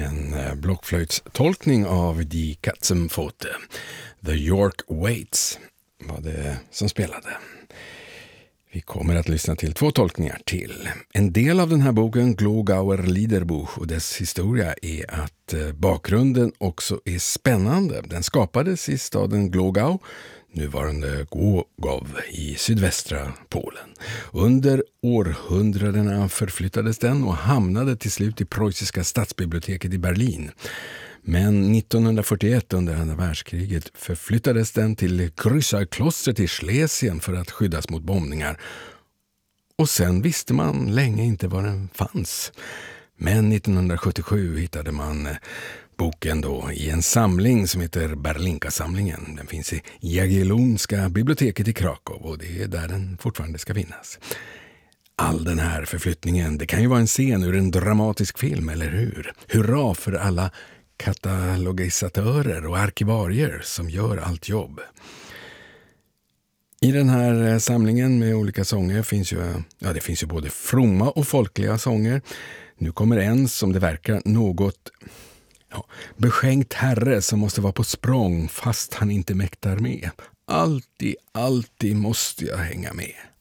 En blockflöjtstolkning av Die Katzenpfote. The York Waits var det som spelade. Vi kommer att lyssna till 2 tolkningar till. En del av den här boken, Glogauer Liederbuch, och dess historia är att bakgrunden också är spännande. Den skapades i staden Glogau, nuvarande Głogów i sydvästra Polen. Under århundradena förflyttades den och hamnade till slut i preussiska stadsbiblioteket i Berlin. Men 1941 under andra världskriget förflyttades den till Kryssarklostret i Schlesien för att skyddas mot bombningar. Och sen visste man länge inte var den fanns. Men 1977 hittade man boken då i en samling som heter Berlinka-samlingen. Den finns i Jagiellonska biblioteket i Krakow och det är där den fortfarande ska finnas. All den här förflyttningen, det kan ju vara en scen ur en dramatisk film, eller hur? Hurra för alla katalogisatörer och arkivarier som gör allt jobb. I den här samlingen med olika sånger finns ju både fromma och folkliga sånger. Nu kommer en som det verkar något beskänkt herre som måste vara på språng fast han inte mäktar med. Alltid måste jag hänga med.